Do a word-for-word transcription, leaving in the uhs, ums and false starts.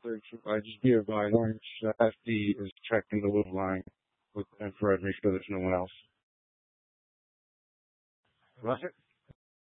thirty-two. I just be advised Orange uh, S D is checking the little line with infrared, make sure there's no one else. Roger.